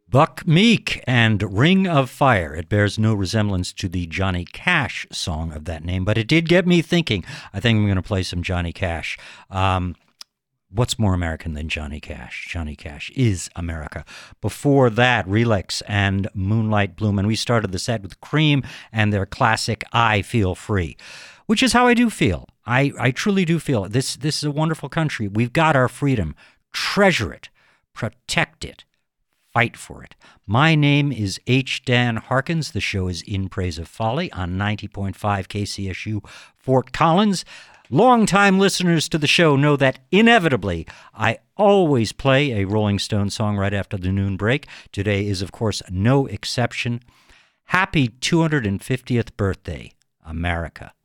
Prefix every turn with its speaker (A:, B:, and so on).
A: Buck Meek and Ring of Fire. It bears no resemblance to the Johnny Cash song of that name, but it did get me thinking. I think I'm going to play some Johnny Cash. What's more American than Johnny Cash? Johnny Cash is America. Before that, Relix and Moonlight Bloom. And we started the set with Cream and their classic I Feel Free, which is how I do feel. I truly do feel it. This is a wonderful country. We've got our freedom. Treasure it. Protect it. Fight for it. My name is H. Dan Harkins. The show is In Praise of Folly on 90.5 KCSU Fort Collins. Longtime listeners to the show know that inevitably I always play a Rolling Stone song right after the noon break. Today is, of course, no exception. Happy 250th birthday, America.